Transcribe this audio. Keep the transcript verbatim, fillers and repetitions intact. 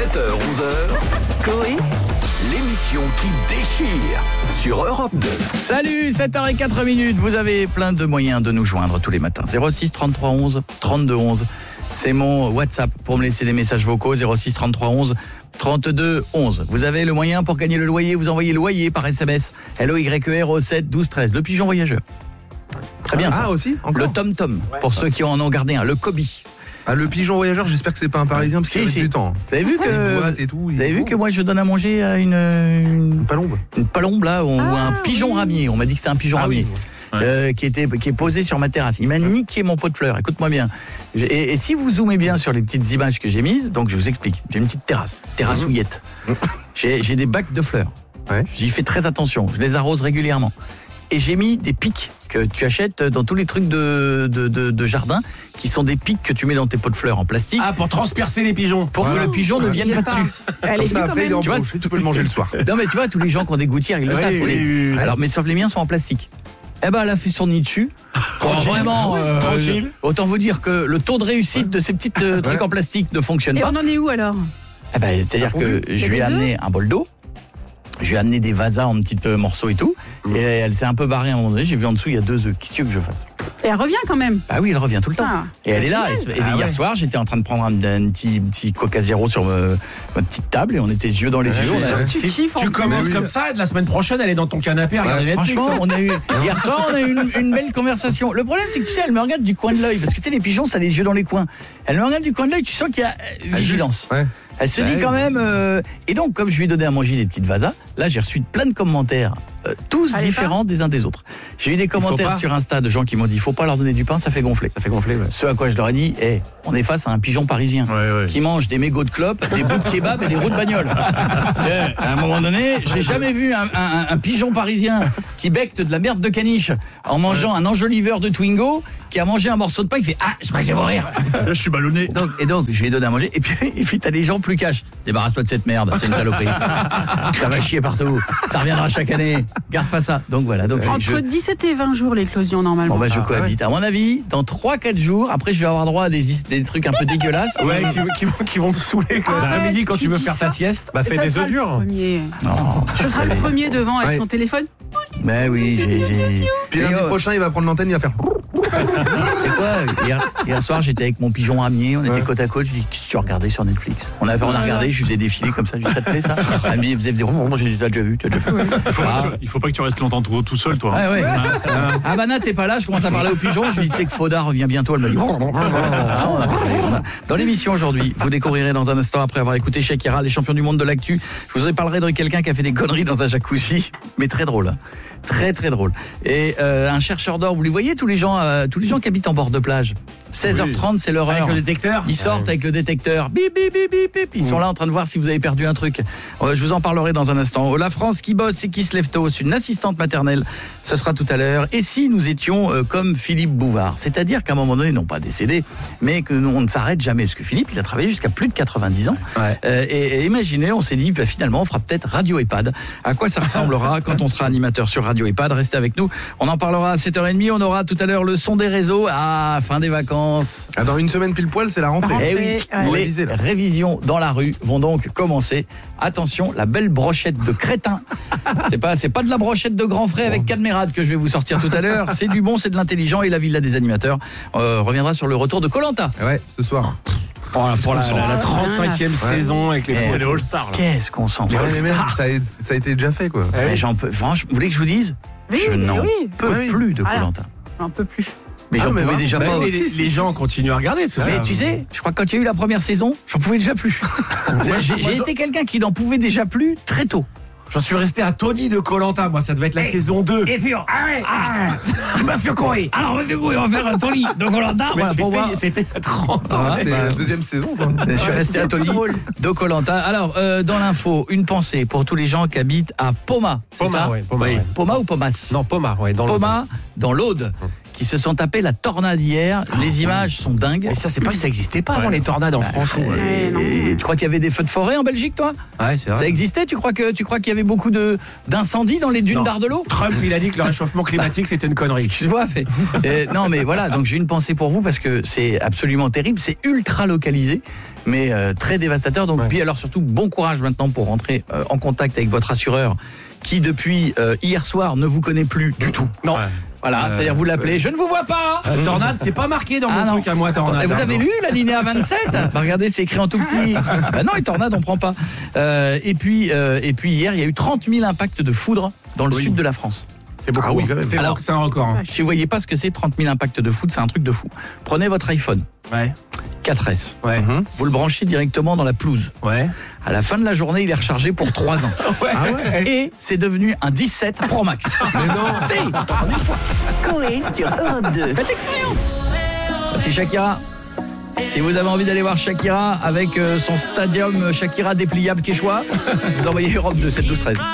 sept heures onze heures, Coé, l'émission qui déchire sur Europe deux. Salut, sept heures zéro quatre minutes. Vous avez plein de moyens de nous joindre tous les matins. zéro six trente-trois onze trente-deux onze. C'est mon WhatsApp pour me laisser des messages vocaux. zéro six trente-trois onze trente-deux onze. Vous avez le moyen pour gagner le loyer. Vous envoyez le loyer par S M S. L O Y E R au sept douze treize. Le pigeon voyageur. Très bien. Ah, ça. aussi encore Le Tom Tom, ouais, pour ouais. ceux qui en ont gardé un. Le Kobe. Ah, le pigeon voyageur, j'espère que c'est pas un Parisien parce qu'il si, reste si. du temps. Vous avez vu que et tout, vous avez vu que moi je donne à manger à une une, une palombe, une palombe là ou ah, un pigeon oui. ramier. On m'a dit que c'était un pigeon ah, ramier. Oui. Ouais. Euh, qui était qui est posé sur ma terrasse. Il m'a niqué mon pot de fleurs. Écoute-moi bien. Et, et si vous zoomez bien sur les petites images que j'ai mises, donc je vous explique. J'ai une petite terrasse, terrassouillette. Mmh. J'ai j'ai des bacs de fleurs. Ouais. J'y fais très attention. Je les arrose régulièrement. Et j'ai mis des pics que tu achètes dans tous les trucs de, de, de, de jardin, qui sont des pics que tu mets dans tes pots de fleurs en plastique. Ah, pour transpercer les pigeons. Pour voilà. que le pigeon ne vienne pas, pas dessus. Elle est ça, après, il est en tu, vois, tu peux le manger le soir. Non mais tu vois, tous les gens qui ont des gouttières, ils le oui, savent. Oui, les... oui. Alors, mais sauf les miens sont en plastique. Eh ben, elle a fait son nid dessus. Oh, vraiment, euh, tranquille. Autant vous dire que le taux de réussite de ces petites euh, trucs ouais. en plastique ne fonctionne Et pas. Et on en est où alors? Eh ben, c'est-à-dire ah, que oui. je lui ai amené un bol d'eau. Je lui ai amené des vasas en petits euh, morceaux et tout. Mmh. Et elle s'est un peu barrée à un moment donné. J'ai vu en dessous, il y a deux œufs. Qu'est-ce que tu veux que je fasse? Et elle revient quand même. Ah oui, elle revient tout le temps. Ah, et elle est là. Et, et ah, hier ouais. soir, j'étais en train de prendre un, un petit, petit Coca Zéro sur me, ma petite table et on était yeux dans les ouais, yeux. Ouais, a... tu si kiffes, tu commences oui. comme ça et de la semaine prochaine, elle est dans ton canapé à regarder ouais, Netflix. Franchement, on a eu, hier soir, on a eu une, une belle conversation. Le problème, c'est que tu sais, elle me regarde du coin de l'œil. Parce que tu sais, les pigeons, ça a les yeux dans les coins. Elle me regarde du coin de l'œil, tu sens qu'il y a euh, vigilance. Ouais. Elle se dit quand même... Euh, et donc, comme je lui ai donné à manger des petites vasas, là, j'ai reçu plein de commentaires, euh, tous Allez différents pas. des uns des autres. J'ai eu des commentaires sur Insta de gens qui m'ont dit, il faut pas leur donner du pain, ça fait gonfler. Ça fait gonfler, ouais. Ce à quoi je leur ai dit, hey, on est face à un pigeon parisien ouais, ouais. qui mange des mégots de clopes, des bouts de kebab et des roues de bagnole. À un moment donné, j'ai jamais vu un, un, un pigeon parisien qui becte de la merde de caniche en mangeant ouais. un enjoliveur de Twingo, qui a mangé un morceau de pain, il fait, ah, je crois que je vais mourir. Je suis ballonné. Donc, et donc, je lui ai donné à manger, et puis, et puis t'as les gens plus cash. Débarrasse-toi de cette merde, c'est une saloperie. Ça va chier partout, ça reviendra chaque année. Garde pas ça. Donc voilà. Donc Entre je... dix-sept et vingt jours l'éclosion normalement. Bon bah je cohabite. À mon avis, dans trois quatre jours, après je vais avoir droit à des, des trucs un peu dégueulasses. Ouais, qui, qui, vont, qui vont te saouler l'après-midi quand tu veux faire ça. ta sieste. Bah fais des œufs durs. Ce sera le premier devant avec ouais. son téléphone. Ben oui, j'ai... j'ai... Puis lundi oh. prochain, il va prendre l'antenne, il va faire... C'est quoi hier, hier soir, j'étais avec mon pigeon ramier, on était ouais. côte à côte, je dis, qu'est-ce que tu as regardé sur Netflix? On a, on a regardé, je faisais défiler comme ça, je dis, ça te plaît ça? Elle me dit, faisait, bon, j'ai dit, t'as déjà vu, t'as déjà vu. Il faut, ah. il faut pas que tu restes longtemps tout, tout seul, toi. Ah ouais. Ah bah Nat, t'es pas là, je commence à parler au pigeon, je lui dis, tu sais que Foda revient bientôt, elle me dit, dans l'émission aujourd'hui, vous découvrirez dans un instant, après avoir écouté Shakira, les champions du monde de l'actu, je vous parlerai de quelqu'un qui a fait des conneries dans un jacuzzi, mais très drôle. Très très drôle. Et euh, un chercheur d'or, vous les voyez tous les gens euh, tous les gens qui habitent en bord de plage. seize heures trente, oui. c'est leur heure. Avec le détecteur. Ils sortent ouais. avec le détecteur. Bip bip bip bip bip. Ils mmh. sont là en train de voir si vous avez perdu un truc. Euh, je vous en parlerai dans un instant. La France qui bosse et qui se lève tôt, c'est une assistante maternelle. Ce sera tout à l'heure. Et si nous étions euh, comme Philippe Bouvard, c'est-à-dire qu'à un moment donné, non pas décédé, mais que nous, on ne s'arrête jamais parce que Philippe, il a travaillé jusqu'à plus de quatre-vingt-dix ans. Ouais. Euh, et, et imaginez, on s'est dit bah, finalement, on fera peut-être Radio EHPAD. À quoi ça ressemblera quand on sera animateur sur Radio EHPAD? Restez avec nous. On en parlera à sept heures trente. On aura tout à l'heure le son des réseaux. Ah, fin des vacances. Ah, dans une semaine pile poil, c'est la rentrée. Eh oui, ouais. Les réviser, révisions dans la rue vont donc commencer. Attention, la belle brochette de crétin. C'est pas, c'est pas de la brochette de grand frais avec Cadmerade que je vais vous sortir tout à l'heure. C'est du bon, c'est de l'intelligent et la villa des animateurs euh, reviendra sur le retour de Koh-Lanta. Ouais, ce soir. Oh, pour la, la, la trente-cinquième ouais. saison avec les, eh, les All-Stars. Qu'est-ce qu'on sent ouais, mais même, ça, a, ça a été déjà fait quoi. Eh oui. J'en peux, franchement, vous voulez que je vous dise? Oui, je n'en oui. peux oui. plus de Koh-Lanta. Un peu plus. Mais ah, j'en mais pouvais va. déjà mais pas. Les, les gens continuent à regarder. C'est mais ça. Tu sais, je crois que quand il y a eu la première saison, j'en pouvais déjà plus. J'ai, j'ai été quelqu'un qui n'en pouvait déjà plus très tôt. J'en suis resté à Tony de Koh-Lanta, moi, ça devait être la hey, saison deux. Et Fion, ah ouais, ah, Monsieur Corée. Alors, on va faire un Tony de Koh-Lanta. Mais c'était, voir. c'était trente ans. Ah, c'était bah, la deuxième saison. Quoi. Je suis resté à Tony de Koh-Lanta. Alors, euh, dans l'info, une pensée pour tous les gens qui habitent à Poma. C'est Poma, ça ouais, Poma, oui. ouais. Poma ou Pomas? Non, Poma, ouais, dans Poma, l'Aude. dans l'Aude. Qui se sont tapés la tornade hier. Oh, les images sont dingues. Mais ça, c'est pas que ça existait pas ouais. avant les tornades en bah, France. Et, et, et, tu crois qu'il y avait des feux de forêt en Belgique, toi? Ouais, c'est vrai. Ça existait? Tu crois que tu crois qu'il y avait beaucoup de d'incendies dans les dunes non. d'Ardelot? Trump, il a dit que le réchauffement climatique c'était une connerie. Excuse-moi, mais euh, non, mais voilà. Donc j'ai une pensée pour vous parce que c'est absolument terrible. C'est ultra localisé. mais euh, très dévastateur. Donc, Ouais. puis alors surtout, bon courage maintenant pour rentrer euh, en contact avec votre assureur qui, depuis euh, hier soir, ne vous connaît plus du tout. Non. Ouais. Voilà, Euh, c'est-à-dire vous l'appelez, je ne vous vois pas. Euh, tornade, c'est pas marqué dans mon Ah non. truc à moi, tornade. Et vous hein, avez non. lu l'alinéa vingt-sept? Bah regardez, c'est écrit en tout petit. Ah bah non, les tornades, on prend pas. Euh, et puis, euh, et puis hier, il y a eu trente mille impacts de foudre dans le Oui. sud de la France. C'est beaucoup. Ah oui, quand même. C'est Alors- c'est un record. hein. Si vous voyez pas ce que c'est, trente mille impacts de foudre, c'est un truc de fou. Prenez votre iPhone Ouais. quatre S, Ouais. vous le branchez directement dans la pelouse. Ouais. À la fin de la journée, il est rechargé pour trois ans. Ouais. Ah ouais. Et c'est devenu un dix-sept Pro Max. Mais non. Si, en une fois. Coé sur Europe deux. Faites l'expérience. C'est Shakira. Si vous avez envie d'aller voir Shakira avec euh, son stadium Shakira dépliable Quechua, vous envoyez Europe deux, sept douze treize.